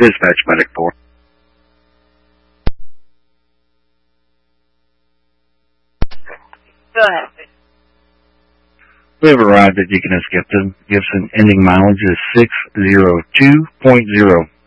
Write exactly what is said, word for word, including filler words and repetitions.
Dispatch Medic four. Go ahead, please. We have arrived at Deaconess Gibson. Gibson ending mileage is six zero two point zero.